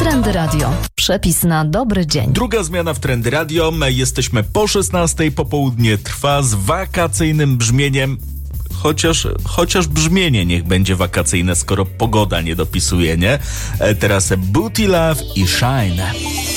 Trendy Radio. Przepis na dobry dzień. Druga zmiana w Trendy Radio. Jesteśmy po 16:00. Popołudnie trwa z wakacyjnym brzmieniem. Chociaż brzmienie niech będzie wakacyjne, skoro pogoda nie dopisuje, nie? Teraz Booty Love i Shine.